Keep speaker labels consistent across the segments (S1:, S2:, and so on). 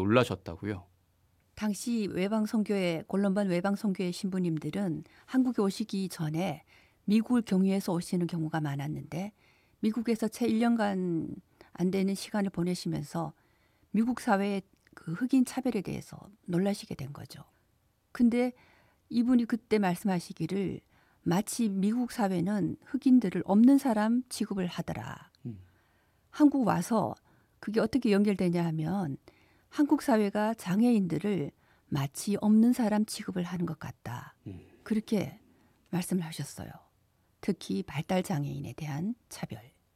S1: 놀라셨다고요?
S2: 당시 외방선교회 콜롬반 외방선교회 신부님들은 한국에 오시기 전에 미국을 경유해서 오시는 경우가 많았는데 미국에서 채 1년간 안 되는 시간을 보내시면서 미국 사회의 그 흑인 차별에 대해서 놀라시게 된 거죠. 근데 이분이 그때 말씀하시기를 마치 미국 사회는 흑인들을 없는 사람 취급을 하더라. 한국 와서 그게 어떻게 연결되냐 하면 한국 사회가 장애인들을 마치 없는 사람 취급을 하는 것 같다. 그렇게 말씀을 하셨어요. 특히 발달 장애인에 대한 차별.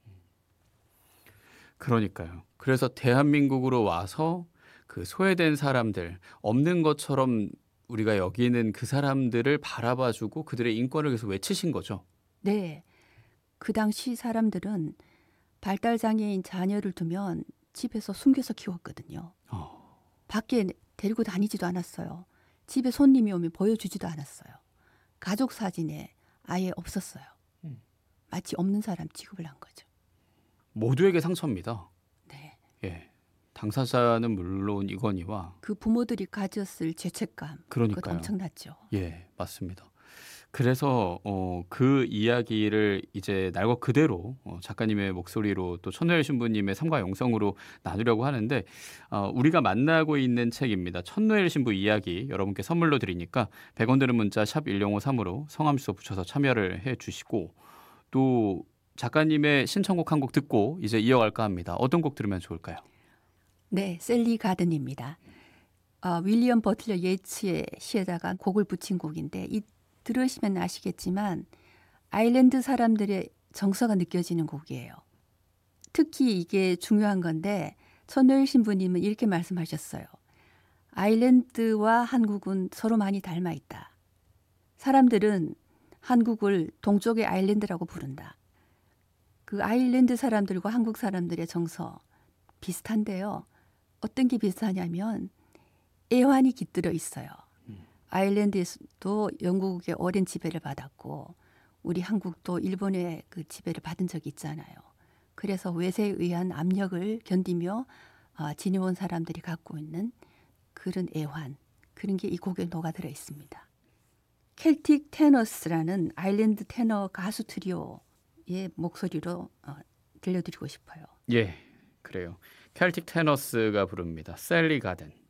S1: 그러니까요. 그래서 대한민국으로 와서 그 소외된 사람들, 없는 것처럼 우리가 여기는 그 사람들을 바라봐주고 그들의 인권을 계속 외치신 거죠.
S2: 네. 그 당시 사람들은 발달 장애인 자녀를 두면 집에서 숨겨서 키웠거든요. 밖에 데리고 다니지도 않았어요. 집에 손님이 오면 보여주지도 않았어요. 가족 사진에 아예 없었어요. 마치 없는 사람 취급을 한 거죠.
S1: 모두에게 상처입니다.
S2: 네.
S1: 예. 당사자는 물론이거니와
S2: 그 부모들이 가졌을 죄책감, 그것도
S1: 그러니까요.
S2: 엄청났죠.
S1: 예, 맞습니다. 그래서 그 이야기를 이제 날 것 그대로 작가님의 목소리로 또 천노엘 신부님의 삶과 영성으로 나누려고 하는데 우리가 만나고 있는 책입니다. 천노엘 신부 이야기 여러분께 선물로 드리니까 100원 드는 문자 샵 1053으로 성함 주소 붙여서 참여를 해 주시고 또 작가님의 신청곡 한 곡 듣고 이제 이어갈까 합니다. 어떤 곡 들으면 좋을까요?
S2: 네, 셀리 가든입니다. 윌리엄 버틀러 예츠의 시에다가 곡을 붙인 곡인데 이 들으시면 아시겠지만 아일랜드 사람들의 정서가 느껴지는 곡이에요. 특히 이게 중요한 건데 천노일 신부님은 이렇게 말씀하셨어요. 아일랜드와 한국은 서로 많이 닮아 있다. 사람들은 한국을 동쪽의 아일랜드라고 부른다. 그 아일랜드 사람들과 한국 사람들의 정서 비슷한데요. 어떤 게 비슷하냐면 애환이 깃들어 있어요. 아일랜드에서도 영국의 오랜 지배를 받았고 우리 한국도 일본의 그 지배를 받은 적이 있잖아요. 그래서 외세에 의한 압력을 견디며 지내온 사람들이 갖고 있는 그런 애환, 그런 게 이 곡에 녹아들어 있습니다. 켈틱 테너스라는 아일랜드 테너 가수 트리오의 목소리로 들려드리고 싶어요.
S1: 예, 그래요. 켈틱 테너스가 부릅니다. 셀리 가든.